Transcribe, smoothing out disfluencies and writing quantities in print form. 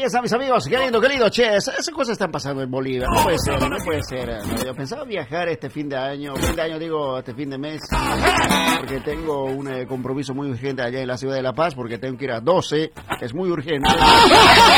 está, mis amigos. Qué lindo, che. Esas cosas están pasando en Bolivia. No puede ser, no puede ser. Yo pensaba viajar este fin de año, este fin de mes, porque tengo un compromiso muy urgente allá en la ciudad de La Paz, porque tengo que ir a 12, que es muy urgente.